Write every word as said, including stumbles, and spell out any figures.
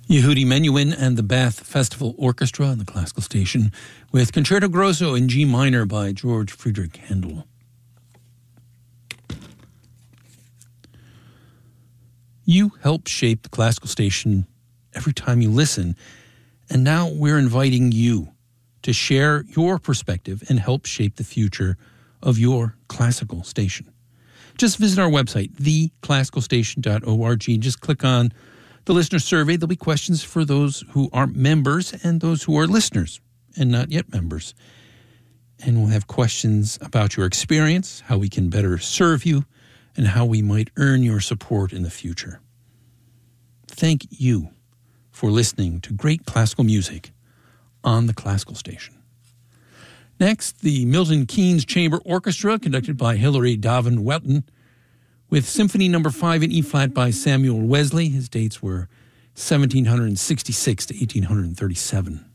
Yehudi Menuhin and the Bath Festival Orchestra on the Classical Station with Concerto Grosso in G minor by George Friedrich Handel. You help shape the Classical Station every time you listen, and now we're inviting you to share your perspective and help shape the future of your classical station. Just visit our website, the classical station dot org. Just click on the listener survey. There'll be questions for those who are members and those who are listeners and not yet members. And we'll have questions about your experience, how we can better serve you, and how we might earn your support in the future. Thank you for listening to great classical music on the Classical Station. Next, the Milton Keynes Chamber Orchestra, conducted by Hilary Davin Welton, with Symphony Number Five in E-flat by Samuel Wesley. His dates were seventeen sixty-six to eighteen thirty-seven.